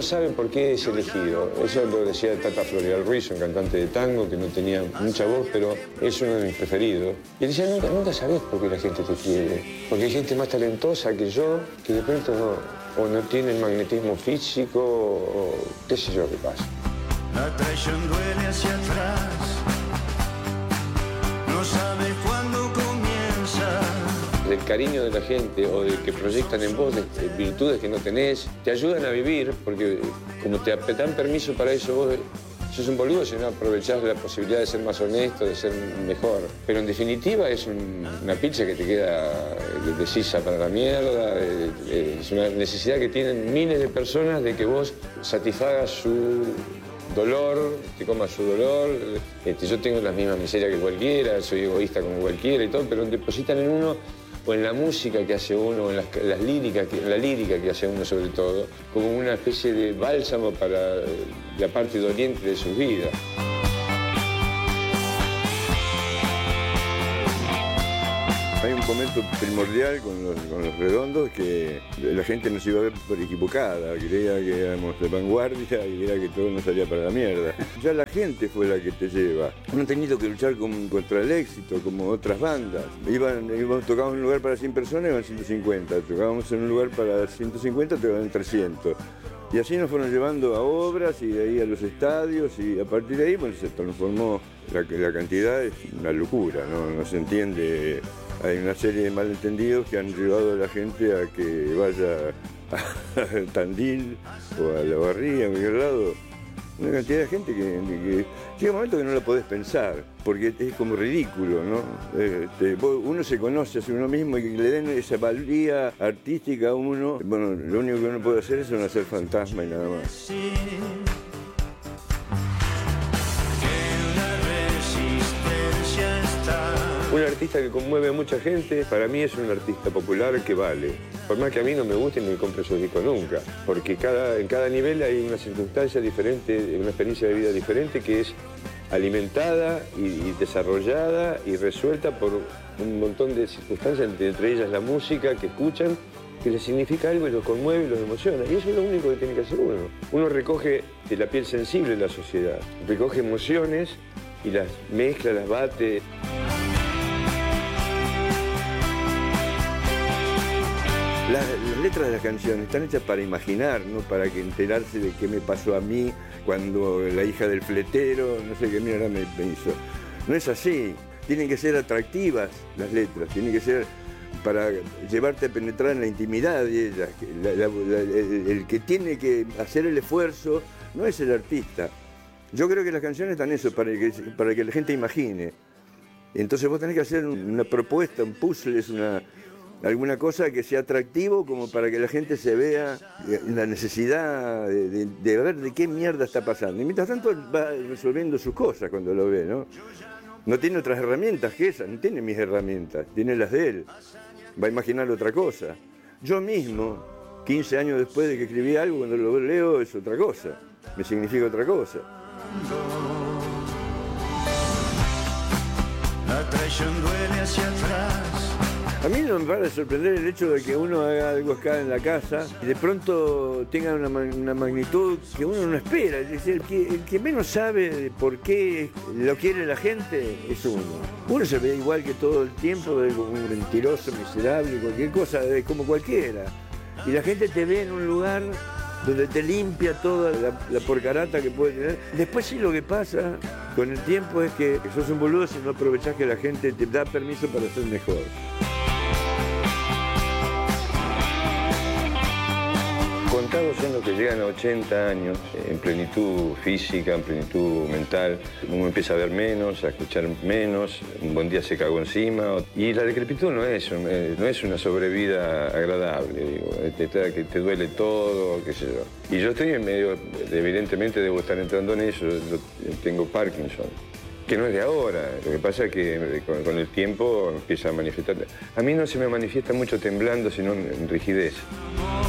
sabe por qué es elegido. Eso lo decía Tata Florial Ruiz, un cantante de tango que no tenía mucha voz, pero es uno de mis preferidos. Y él decía, nunca sabés por qué la gente te quiere. Porque hay gente más talentosa que yo, que de pronto o no tiene el magnetismo físico, o qué sé yo qué pasa. La traición duele hacia atrás, no sabe cuándo comienza. Del cariño de la gente o de que proyectan en vos de virtudes que no tenés, te ayudan a vivir, porque como te dan permiso para eso, vos sos un boludo si no aprovechás la posibilidad de ser más honesto, de ser mejor. Pero en definitiva es una pizza que te queda de sisa para la mierda, es una necesidad que tienen miles de personas de que vos satisfagas su dolor, te comas su dolor. Yo tengo las mismas miserias que cualquiera, soy egoísta como cualquiera y todo, pero depositan en uno, o en la música que hace uno, o en la lírica que hace uno sobre todo, como una especie de bálsamo para la parte doliente de sus vidas. Hay un momento primordial con los Redondos que la gente nos iba a ver por equivocada, creía que éramos de vanguardia y era que todo nos salía para la mierda. Ya la gente fue la que te lleva. No han tenido que luchar contra el éxito como otras bandas. Tocábamos en un lugar para 100 personas, iban 150. Tocábamos en un lugar para 150, tocaban 300. Y así nos fueron llevando a obras y de ahí a los estadios y a partir de ahí bueno, se transformó. La cantidad es una locura, no se entiende. Hay una serie de malentendidos que han llevado a la gente a que vaya a Tandil o a La Barría, a cualquier lado. Una cantidad de gente que llega un momento que no la podés pensar, porque es como ridículo, ¿no? Uno se conoce a sí uno mismo y que le den esa valía artística a uno. Bueno, lo único que uno puede hacer es hacer fantasma y nada más. Un artista que conmueve a mucha gente, para mí es un artista popular que vale. Por más que a mí no me guste ni me compre su disco nunca, porque en cada nivel hay una circunstancia diferente, una experiencia de vida diferente que es alimentada y desarrollada y resuelta por un montón de circunstancias, entre ellas la música que escuchan, que les significa algo y los conmueve y los emociona. Y eso es lo único que tiene que hacer uno. Uno recoge de la piel sensible de la sociedad, recoge emociones y las mezcla, las bate. Las letras de las canciones están hechas para imaginar, no para que enterarse de qué me pasó a mí cuando la hija del fletero, no sé qué mierda me hizo. No es así. Tienen que ser atractivas las letras, tienen que ser para llevarte a penetrar en la intimidad de ellas. El que tiene que hacer el esfuerzo no es el artista. Yo creo que las canciones están eso, para que la gente imagine. Entonces vos tenés que hacer una propuesta, un puzzle, alguna cosa que sea atractivo como para que la gente se vea la necesidad de ver de qué mierda está pasando. Y mientras tanto va resolviendo sus cosas cuando lo ve, ¿no? No tiene otras herramientas que esas, no tiene mis herramientas, tiene las de él. Va a imaginar otra cosa. Yo mismo, 15 años después de que escribí algo, cuando lo leo es otra cosa, me significa otra cosa. La traición duele hacia atrás. A mí no me para de sorprender el hecho de que uno haga algo acá en la casa y de pronto tenga una magnitud que uno no espera. Es decir, el que menos sabe de por qué lo quiere la gente es uno. Uno se ve igual que todo el tiempo, como un mentiroso, miserable, cualquier cosa, como cualquiera. Y la gente te ve en un lugar donde te limpia toda la porcarata que puede tener. Después sí lo que pasa con el tiempo es que sos un boludo si no aprovechás que la gente te da permiso para ser mejor. Contados son los que llegan a 80 años, en plenitud física, en plenitud mental. Uno empieza a ver menos, a escuchar menos, un buen día se cagó encima. Y la decrepitud no es una sobrevida agradable, digo, que te duele todo, qué sé yo. Y yo estoy en medio, evidentemente debo estar entrando en eso, yo tengo Parkinson, que no es de ahora. Lo que pasa es que con el tiempo empieza a manifestar. A mí no se me manifiesta mucho temblando, sino en rigidez.